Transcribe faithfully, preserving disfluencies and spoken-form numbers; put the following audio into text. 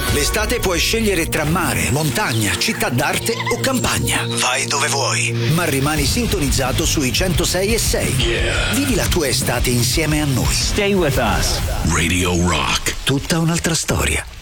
L'estate puoi scegliere tra mare, montagna, città d'arte o campagna. Vai dove vuoi, ma rimani sintonizzato sui centosei e sei. Yeah. Vivi la tua estate insieme a noi. Stay with us. Radio Rock. Tutta un'altra storia.